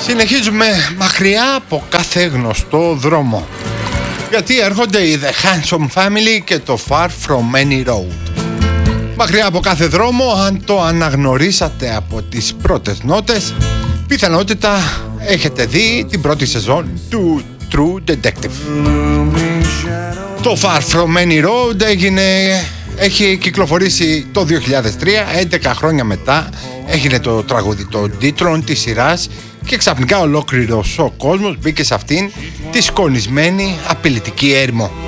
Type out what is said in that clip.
Συνεχίζουμε μακριά από κάθε γνωστό δρόμο, γιατί έρχονται οι The Handsome Family και το Far From Any Road. Μακριά από κάθε δρόμο, αν το αναγνωρίσατε από τις πρώτες νότες, πιθανότητα έχετε δει την πρώτη σεζόν του True Detective. Το Far From Any Road έχει κυκλοφορήσει το 2003, 11 χρόνια μετά έγινε το τραγούδι των τίτλων της σειράς και ξαφνικά ολόκληρος ο κόσμος μπήκε σε αυτήν τη σκονισμένη απειλητική έρημο.